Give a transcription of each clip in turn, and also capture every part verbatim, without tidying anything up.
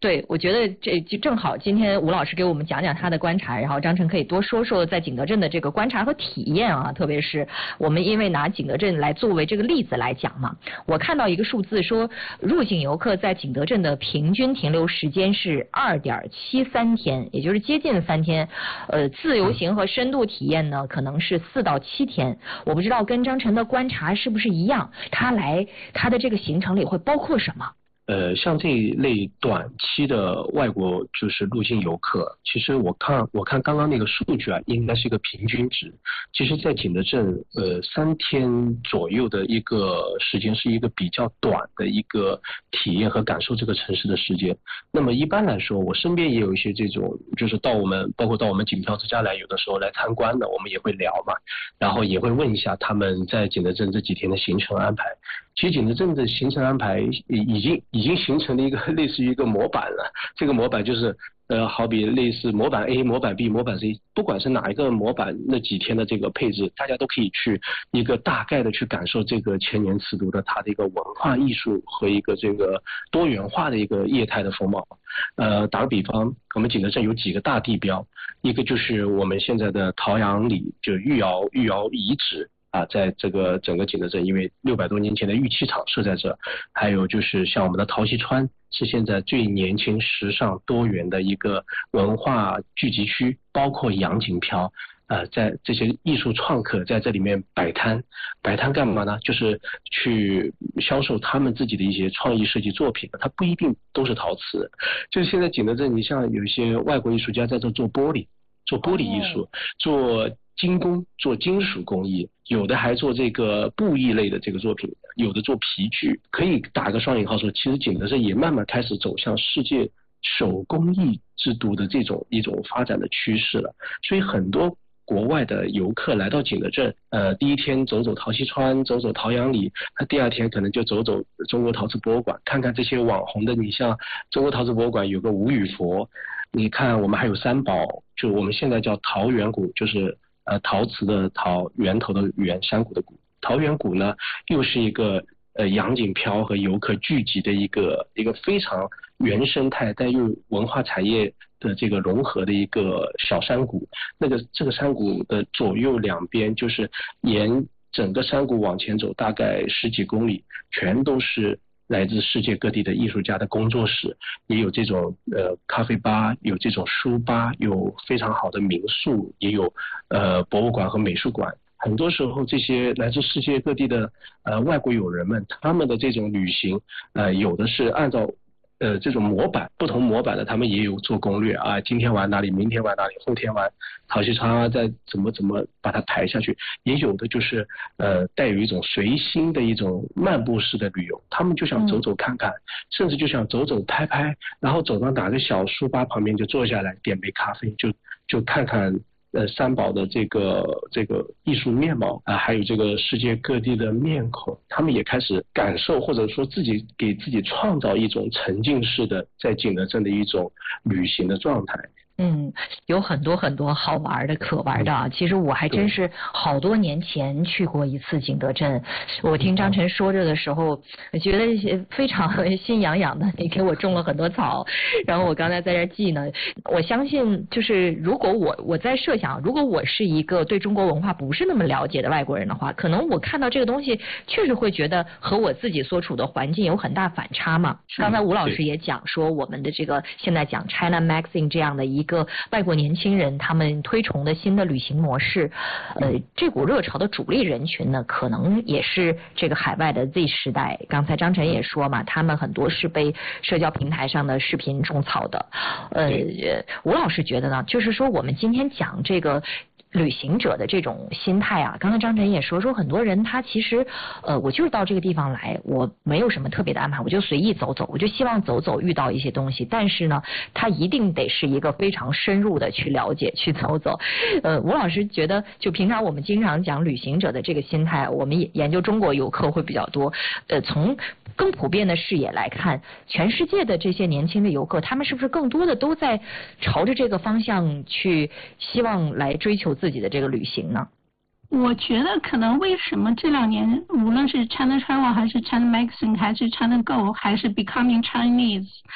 对，我觉得这就正好，今天吴老师给我们讲讲他的观察，然后张晨可以多说说在景德镇的这个观察和体验啊，特别是我们因为拿景德镇来作为这个例子来讲嘛，我看到一个数字说，入境游客在景德镇的平均停留时间是二点七三天，也就是接近三天，呃，自由行和深度体验呢可能是四到七天，我不知道跟张晨的观察是不是一样，他来他的这个行程里会包括什么？ 呃，像这一类短期的外国就是入境游客，其实我看我看刚刚那个数据啊，应该是一个平均值。其实，在景德镇，呃，三天左右的一个时间是一个比较短的一个体验和感受这个城市的时间。那么一般来说，我身边也有一些这种，就是到我们包括到我们景漂之家来，有的时候来参观的，我们也会聊嘛，然后也会问一下他们在景德镇这几天的行程安排。其实景德镇的行程安排已经已经形成了一个类似于一个模板了，这个模板就是呃好比类似模板 A、模板 B、模板 C， 不管是哪一个模板，那几天的这个配置，大家都可以去一个大概的去感受这个千年瓷都的它的一个文化艺术和一个这个多元化的一个业态的风貌。呃，打个比方，我们景德镇有几个大地标，一个就是我们现在的陶阳里，就御窑御窑遗址。啊，在这个整个景德镇，因为六百多年前的玉器厂设在这，还有就是像我们的陶溪川，是现在最年轻、时尚、多元的一个文化聚集区，包括杨锦飘，呃，在这些艺术创客在这里面摆摊，摆摊干嘛呢？就是去销售他们自己的一些创意设计作品，它不一定都是陶瓷，就是现在景德镇，你像有一些外国艺术家在这做玻璃，做玻璃艺术，做精工，做金属工艺，有的还做这个布艺类的这个作品，有的做皮具，可以打个双引号说，其实景德镇也慢慢开始走向世界手工艺制度的这种一种发展的趋势了。所以很多国外的游客来到景德镇，呃，第一天走走陶溪川，走走陶阳里，他第二天可能就走走中国陶瓷博物馆，看看这些网红的，你像中国陶瓷博物馆有个吴语佛，你看我们还有三宝，就我们现在叫陶源谷，就是呃，陶瓷的陶，源头的源，山谷的谷。陶源谷呢，又是一个呃杨锦飘和游客聚集的一个一个非常原生态但又文化产业的这个融合的一个小山谷。那个这个山谷的左右两边，就是沿整个山谷往前走，大概十几公里，全都是来自世界各地的艺术家的工作室，也有这种呃咖啡吧，有这种书吧，有非常好的民宿，也有呃博物馆和美术馆。很多时候，这些来自世界各地的呃外国友人们，他们的这种旅行，呃，有的是按照呃这种模板，不同模板的，他们也有做攻略啊，今天玩哪里，明天玩哪里，后天玩陶溪川啊，再怎么怎么把它排下去。也有的就是呃带有一种随心的一种漫步式的旅游，他们就想走走看看，嗯、甚至就想走走拍拍，然后走到哪个小书吧旁边就坐下来，点杯咖啡，就就看看。呃，三宝的这个这个艺术面貌啊、呃，还有这个世界各地的面孔，他们也开始感受，或者说自己给自己创造一种沉浸式的在景德镇的一种旅行的状态。 嗯，有很多很多好玩的可玩的啊！其实我还真是好多年前去过一次景德镇，我听张晨说着的时候，我觉得非常心痒痒的。你给我种了很多草，然后我刚才在这记呢。我相信，就是如果我我在设想，如果我是一个对中国文化不是那么了解的外国人的话，可能我看到这个东西，确实会觉得和我自己所处的环境有很大反差嘛。刚才吴老师也讲说，我们的这个现在讲 China Magazine 这样的一个外国年轻人他们推崇的新的旅行模式，呃，这股热潮的主力人群呢，可能也是这个海外的 Z 时代。刚才张晨也说嘛，他们很多是被社交平台上的视频种草的。呃，吴老师觉得呢，就是说我们今天讲这个旅行者的这种心态啊，刚才张晨也说说很多人他其实呃我就是到这个地方来，我没有什么特别的安排，我就随意走走，我就希望走走遇到一些东西，但是呢他一定得是一个非常深入的去了解去走走。呃吴老师觉得就平常我们经常讲旅行者的这个心态，我们研究中国游客会比较多，呃从更普遍的视野来看，全世界的这些年轻的游客，他们是不是更多的都在朝着这个方向去希望来追求自己的这个旅行呢？ 我觉得可能为什么这两年无论是 China Travel 还是 China Magazine 还是 China Go 还是 Becoming Chinese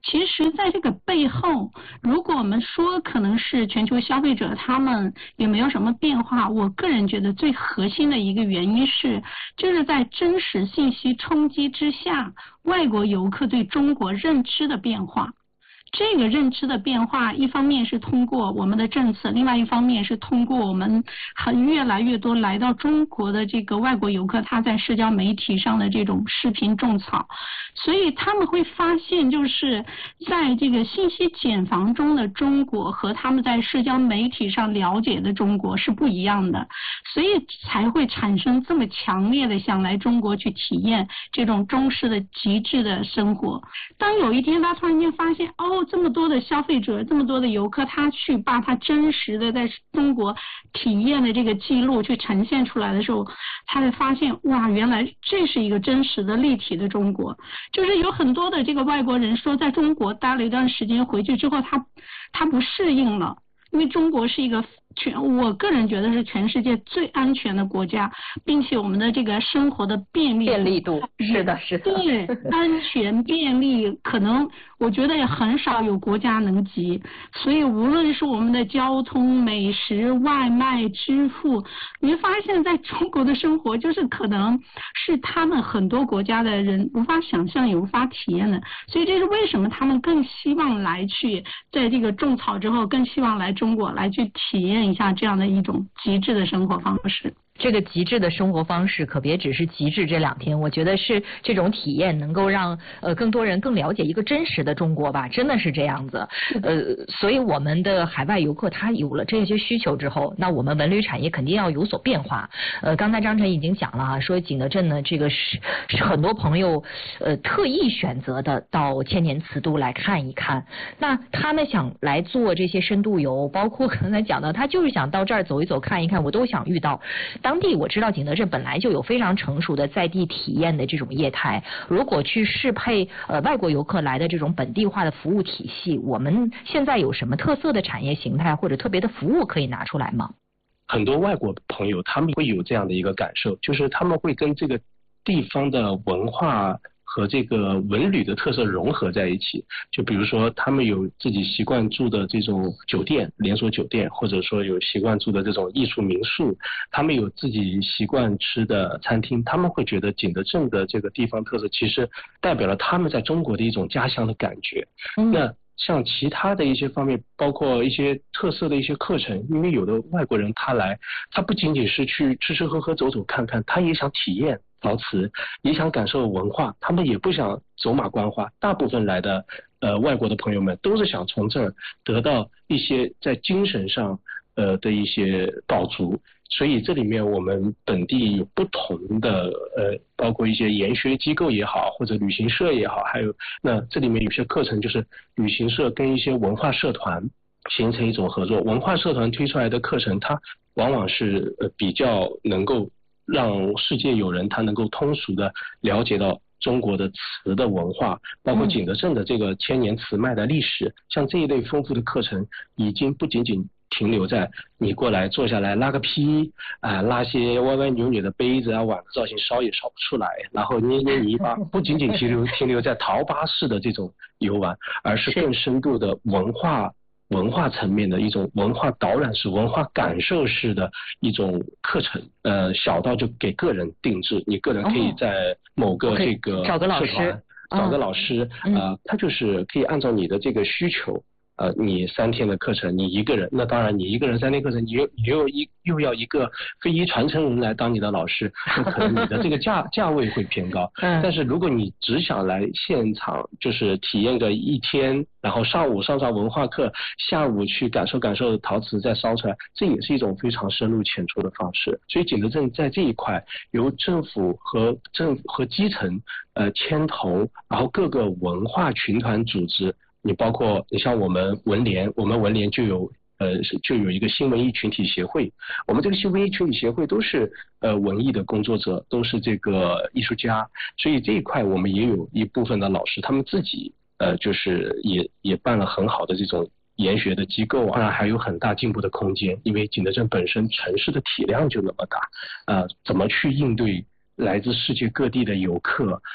其实在这个背后，如果我们说可能是全球消费者他们也没有什么变化，我个人觉得最核心的一个原因是，就是在真实信息冲击之下，外国游客对中国认知的变化。这个认知的变化，一方面是通过我们的政策，另外一方面是通过我们很越来越多来到中国的这个外国游客，他在社交媒体上的这种视频种草，所以他们会发现，就是在这个信息茧房中的中国和他们在社交媒体上了解的中国是不一样的，所以才会产生这么强烈的想来中国去体验这种中式的极致的生活。当有一天他突然间发现，哦，这么多的消费者，这么多的游客，他去把他真实的在中国体验的这个记录去呈现出来的时候，他会发现，哇，原来这是一个真实的立体的中国。就是有很多的这个外国人说，在中国待了一段时间，回去之后他他不适应了，因为中国是一个全，我个人觉得是全世界最安全的国家，并且我们的这个生活的便利便利度是的是的， 对，安全便利，可能我觉得也很少有国家能及。所以无论是我们的交通、美食、外卖、支付，你会发现在中国的生活就是可能是他们很多国家的人无法想象也无法体验的。所以这是为什么他们更希望来去在这个种草之后，更希望来中国来去体验一下这样的一种极致的生活方式。 这个极致的生活方式可别只是极致这两天，我觉得是这种体验能够让呃更多人更了解一个真实的中国吧，真的是这样子。呃，所以我们的海外游客他有了这些需求之后，那我们文旅产业肯定要有所变化。呃，刚才张晨已经讲了啊，说景德镇呢这个是是很多朋友呃特意选择的到千年瓷都来看一看。那他们想来做这些深度游，包括刚才讲的，他就是想到这儿走一走看一看，我都想遇到。当地我知道景德镇本来就有非常成熟的在地体验的这种业态，如果去适配呃外国游客来的这种本地化的服务体系，我们现在有什么特色的产业形态或者特别的服务可以拿出来吗？ 很多外国朋友他们会有这样的一个感受，就是他们会跟这个地方的文化和这个文旅的特色融合在一起。就比如说他们有自己习惯住的这种酒店，连锁酒店，或者说有习惯住的这种艺术民宿，他们有自己习惯吃的餐厅，他们会觉得景德镇的这个地方特色其实代表了他们在中国的一种家乡的感觉。嗯、那像其他的一些方面，包括一些特色的一些课程，因为有的外国人他来，他不仅仅是去吃吃喝喝走走看看，他也想体验陶瓷，也想感受文化，他们也不想走马观花。大部分来的呃外国的朋友们都是想从这儿得到一些在精神上呃的一些饱足。所以这里面我们本地有不同的呃，包括一些研学机构也好，或者旅行社也好，还有那这里面有些课程就是旅行社跟一些文化社团形成一种合作，文化社团推出来的课程，它往往是呃比较能够让世界友人他能够通俗的了解到中国的瓷的文化，包括景德镇的这个千年瓷脉的历史。嗯、像这一类丰富的课程，已经不仅仅停留在你过来坐下来拉个坯啊、呃，拉些歪歪扭扭的杯子啊，碗的造型烧也烧不出来，然后捏捏泥巴，不仅仅停留停留在陶巴式的这种游玩，而是更深度的文化。文化层面的一种文化导览式、文化感受式的一种课程，呃，小到就给个人定制，你个人可以在某个这个找个老师， 找个老师，呃，他就是可以按照你的这个需求。呃，你三天的课程，你一个人，那当然你一个人三天课程，你又你又一又要一个非遗传承人来当你的老师，那可能你的这个价价位会偏高。嗯。但是如果你只想来现场，就是体验个一天，然后上午上上文化课，下午去感受感受陶瓷再烧出来，这也是一种非常深入浅出的方式。所以景德镇在这一块，由政府和政府和基层呃牵头，然后各个文化群团组织。你包括你像我们文联，我们文联就有呃就有一个新文艺群体协会，我们这个新文艺群体协会都是呃文艺的工作者，都是这个艺术家，所以这一块我们也有一部分的老师，他们自己呃就是也也办了很好的这种研学的机构啊，当然还有很大进步的空间，因为景德镇本身城市的体量就那么大，呃怎么去应对来自世界各地的游客。